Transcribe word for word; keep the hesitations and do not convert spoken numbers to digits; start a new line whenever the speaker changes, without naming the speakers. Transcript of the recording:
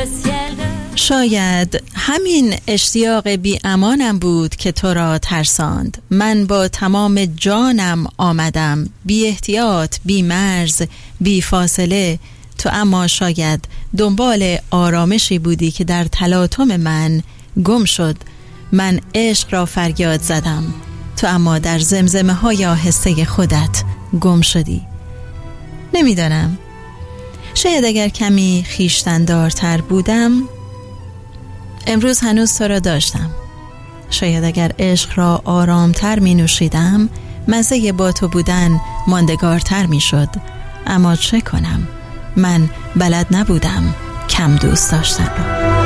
شاید همین اشتیاق بی امانم بود که تو را ترساند. من با تمام جانم آمدم، بی احتیاط، بی مرز، بی فاصله. تو اما شاید دنبال آرامشی بودی که در تلاطم من گم شد. من عشق را فریاد زدم، تو اما در زمزمه های آهسته خودت گم شدی. نمیدانم، شاید اگر کمی خویشتن‌دارتر بودم امروز هنوز تو را داشتم. شاید اگر عشق را آرامتر می نوشیدم مزه با تو بودن ماندگارتر می شد. اما چه کنم، من بلد نبودم کم دوست داشتن را.